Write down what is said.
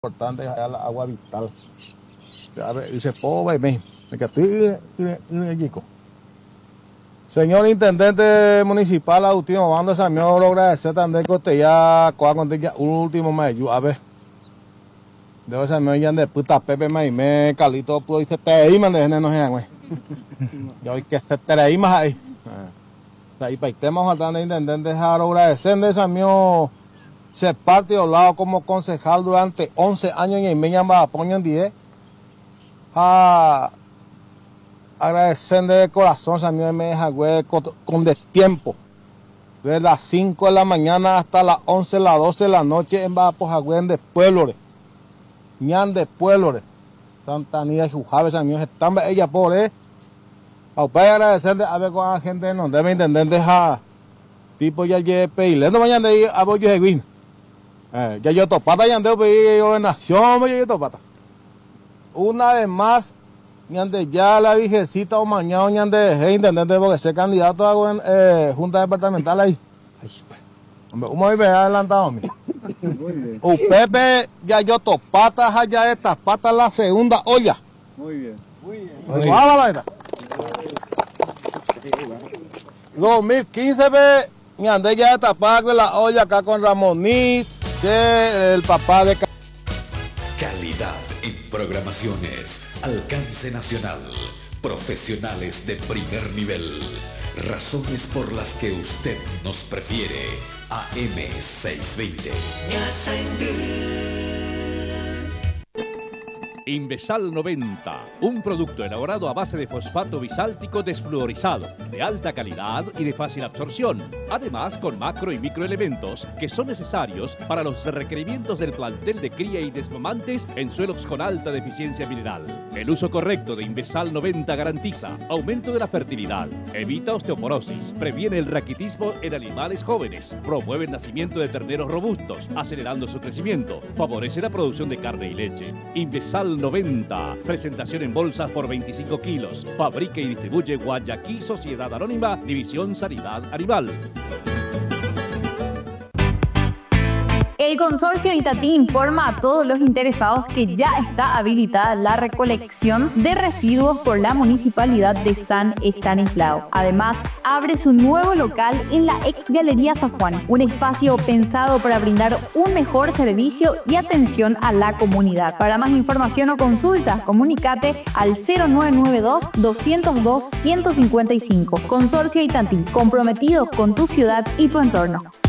Importante es la agua vital. A ver, dice, pobre, me que estoy chico. Señor Intendente Municipal, último bando, esa me agradecer también que usted ya coja contigo último medio. A ver, de esa me oyen de puta Pepe me calito, pues dice, te iman de no sé, güey. Yo hay que hacer te iman ahí. Ahí para el tema faltando de Intendente, agradecer de esa mío. Se parte de lado como concejal durante 11 años y medio en apoyo en 10. Agradecer de corazón, también me deja con destiempo. Desde las 5 de la mañana hasta las 11, las 12 de la noche en Bapojagüen de Pueblo. Ñan de Pueblo. Santa Anía y Jujaves, amigos, están ella por a usted agradecer de haber con la gente, no debe entender dejar tipo ya lleve pedirle. No mañana de apoyo de Guin. Ya yo topata ya andeo pedí gobernación, ya yo topata. Una vez más, ñande ya la vigecita o mañana ñande intendente porque ser candidato a junta departamental ahí. Hombre, ¿cómo me adelantado, hombre? Pepe ya yo topata allá esta pata la segunda olla. Muy bien. Muy bien. Vámonos, 2015 ve ñande ya esta pata la olla acá con Ramonís. El papá de calidad en programaciones, alcance nacional, profesionales de primer nivel, razones por las que usted nos prefiere. AM620. Invesal 90, un producto elaborado a base de fosfato bisáltico desfluorizado, de alta calidad y de fácil absorción, además con macro y microelementos que son necesarios para los requerimientos del plantel de cría y desmamantes en suelos con alta deficiencia mineral. El uso correcto de Invesal 90 garantiza aumento de la fertilidad, evita osteoporosis, previene el raquitismo en animales jóvenes, promueve el nacimiento de terneros robustos, acelerando su crecimiento, favorece la producción de carne y leche. Invesal 90, presentación en bolsas por 25 kilos, fabrica y distribuye Guayaquil Sociedad Anónima, División Sanidad Animal. El consorcio Itatí informa a todos los interesados que ya está habilitada la recolección de residuos por la Municipalidad de San Estanislao. Además, abre su nuevo local en la ex Galería San Juan, un espacio pensado para brindar un mejor servicio y atención a la comunidad. Para más información o consultas, comunícate al 0992-202-155. Consorcio Itatí, comprometido con tu ciudad y tu entorno.